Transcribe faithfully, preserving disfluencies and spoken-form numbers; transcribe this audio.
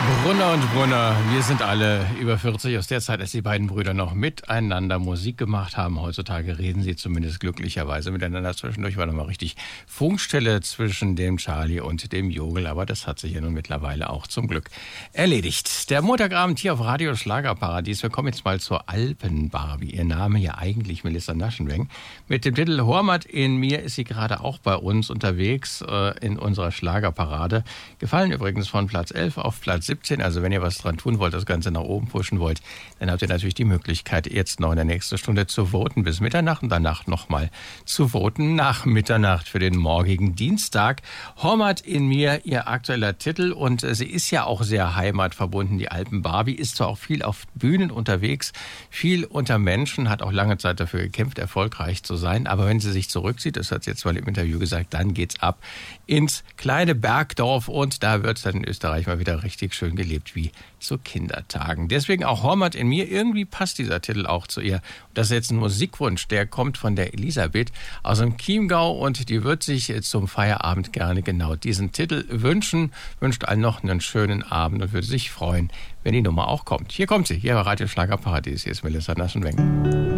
Brunner und Brunner, wir sind alle über vierzig aus der Zeit, als die beiden Brüder noch miteinander Musik gemacht haben. Heutzutage reden sie zumindest glücklicherweise miteinander. Zwischendurch war noch mal richtig Funkstelle zwischen dem Charlie und dem Jogel, aber das hat sich ja nun mittlerweile auch zum Glück erledigt. Der Montagabend hier auf Radio Schlagerparadies. Wir kommen jetzt mal zur Alpenbarbie. Ihr Name ja eigentlich Melissa Naschenweng. Mit dem Titel Hormat in mir ist sie gerade auch bei uns unterwegs äh, in unserer Schlagerparade. Gefallen übrigens von Platz elf auf Platz siebzehn. Also wenn ihr was dran tun wollt, das Ganze nach oben pushen wollt, dann habt ihr natürlich die Möglichkeit, jetzt noch in der nächsten Stunde zu voten bis Mitternacht und danach nochmal zu voten nach Mitternacht für den morgigen Dienstag. Hormat in mir, ihr aktueller Titel, und sie ist ja auch sehr heimatverbunden. Die Alpenbarbie ist zwar auch viel auf Bühnen unterwegs, viel unter Menschen, hat auch lange Zeit dafür gekämpft, erfolgreich zu sein, aber wenn sie sich zurückzieht, das hat sie jetzt mal im Interview gesagt, dann geht's ab ins kleine Bergdorf und da wird dann in Österreich mal wieder richtig schön gelebt wie zu Kindertagen. Deswegen auch Hormat in mir. Irgendwie passt dieser Titel auch zu ihr. Das ist jetzt ein Musikwunsch, der kommt von der Elisabeth aus dem Chiemgau und die wird sich zum Feierabend gerne genau diesen Titel wünschen, wünscht allen noch einen schönen Abend und würde sich freuen, wenn die Nummer auch kommt. Hier kommt sie, hier bei Radio Schlagerparadies. Hier ist Melissa Naschenweng.